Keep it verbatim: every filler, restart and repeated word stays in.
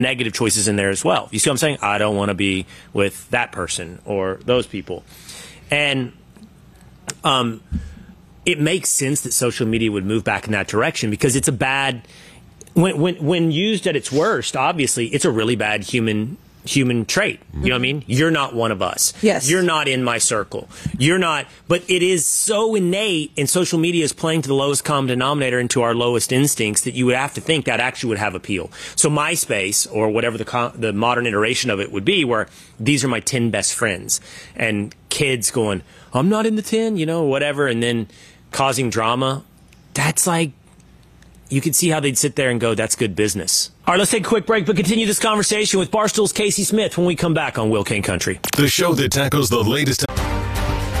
negative choices in there as well. You see what I'm saying? I don't want to be with that person or those people. And um, it makes sense that social media would move back in that direction because it's a bad, when, when, when used at its worst, obviously, it's a really bad human human trait. You know what I mean? You're not one of us. Yes. You're not in my circle. You're not, but it is so innate, and social media is playing to the lowest common denominator and to our lowest instincts that you would have to think that actually would have appeal. So MySpace, or whatever the co the modern iteration of it would be, where these are my ten best friends, and kids going, I'm not in the ten, you know, whatever, and then causing drama, that's like, you can see how they'd sit there and go, that's good business. All right, let's take a quick break, but continue this conversation with Barstool's Casey Smith when we come back on Will Kane Country. The show that tackles the latest...